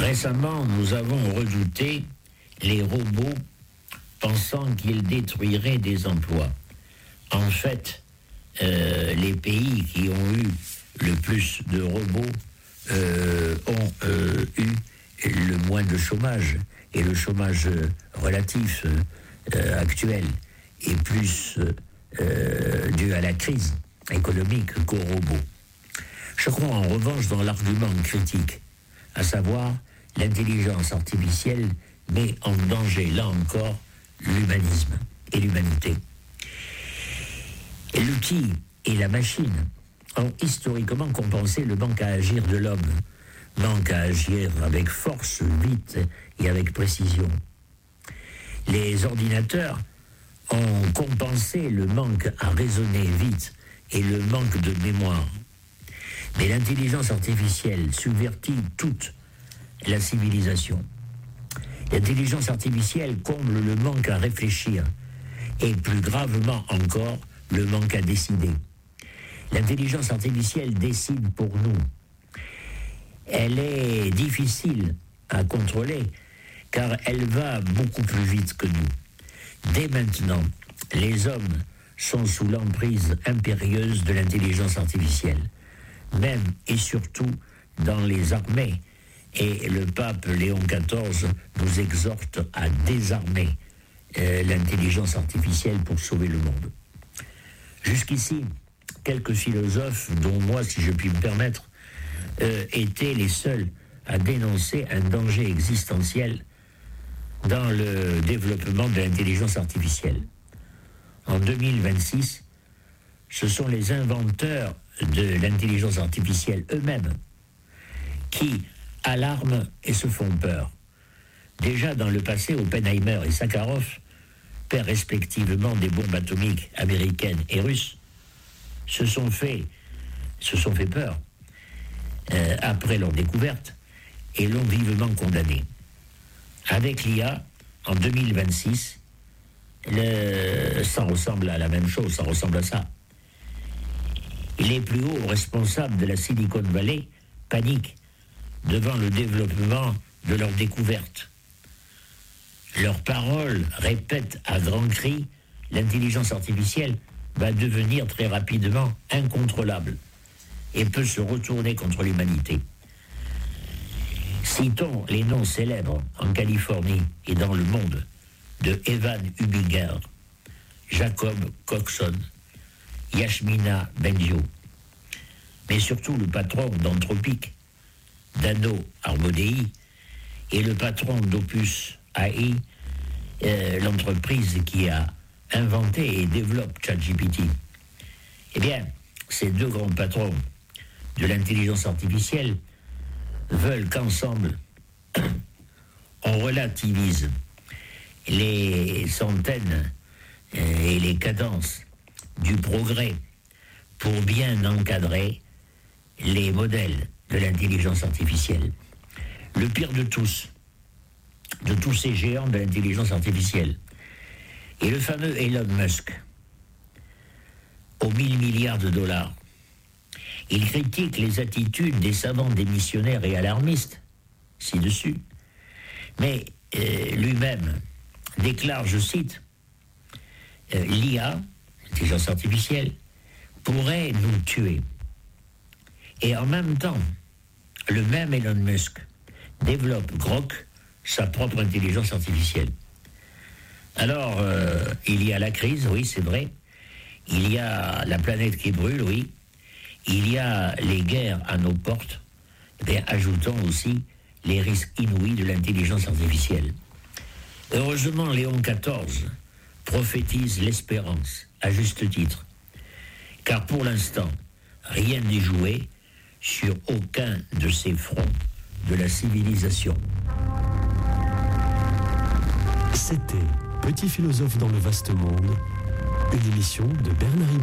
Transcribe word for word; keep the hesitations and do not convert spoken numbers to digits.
Récemment, nous avons redouté les robots pensant qu'ils détruiraient des emplois. En fait, euh, les pays qui ont eu le plus de robots euh, ont euh, eu le moins de chômage. Et le chômage relatif euh, actuel est plus euh, dû à la crise économique qu'aux robots. Je crois en revanche dans l'argument critique, à savoir l'intelligence artificielle met en danger, là encore, l'humanisme et l'humanité. Et l'outil et la machine ont historiquement compensé le manque à agir de l'homme, manque à agir avec force, vite et avec précision. Les ordinateurs ont compensé le manque à raisonner vite et le manque de mémoire. Mais l'intelligence artificielle subvertit toute la civilisation. L'intelligence artificielle comble le manque à réfléchir et plus gravement encore le manque à décider. L'intelligence artificielle décide pour nous. Elle est difficile à contrôler car elle va beaucoup plus vite que nous. Dès maintenant, les hommes sont sous l'emprise impérieuse de l'intelligence artificielle, même et surtout dans les armées. Et le pape Léon quatorze nous exhorte à désarmer euh, l'intelligence artificielle pour sauver le monde. Jusqu'ici, quelques philosophes, dont moi, si je puis me permettre, euh, étaient les seuls à dénoncer un danger existentiel dans le développement de l'intelligence artificielle. En deux mille vingt-six, ce sont les inventeurs de l'intelligence artificielle eux-mêmes qui alarment et se font peur. Déjà dans le passé, Oppenheimer et Sakharov, pères respectivement des bombes atomiques américaines et russes, se sont fait, se sont fait peur euh, après leur découverte et l'ont vivement condamné. Avec l'I A, en deux mille vingt-six, le, ça ressemble à la même chose, ça ressemble à ça. Les plus hauts responsables de la Silicon Valley paniquent devant le développement de leur découverte. Leurs paroles répètent à grands cris, l'intelligence artificielle va devenir très rapidement incontrôlable et peut se retourner contre l'humanité. Citons les noms célèbres en Californie et dans le monde de Evan Hubinger, Jacob Coxon, Yashmina Bengio, mais surtout le patron d'Anthropic, Dano Armodei, et le patron d'Opus A I, euh, l'entreprise qui a inventé et développe ChatGPT. Eh bien, ces deux grands patrons de l'intelligence artificielle veulent qu'ensemble, on relativise les centaines et les cadences du progrès pour bien encadrer les modèles de l'intelligence artificielle. Le pire de tous, de tous ces géants de l'intelligence artificielle, est le fameux Elon Musk, aux mille milliards de dollars. Il critique les attitudes des savants démissionnaires et alarmistes, ci-dessus, mais euh, lui-même déclare, je cite, euh, l'I A, l'intelligence artificielle, pourrait nous tuer. Et en même temps, le même Elon Musk développe Grok, sa propre intelligence artificielle. Alors, euh, il y a la crise, oui, c'est vrai. Il y a la planète qui brûle, oui. Il y a les guerres à nos portes. Eh bien, ajoutons aussi les risques inouïs de l'intelligence artificielle. Heureusement, Léon quatorze prophétise l'espérance, à juste titre. Car pour l'instant, rien n'est joué sur aucun de ces fronts de la civilisation. C'était Petit philosophe dans le vaste monde, une émission de Bernard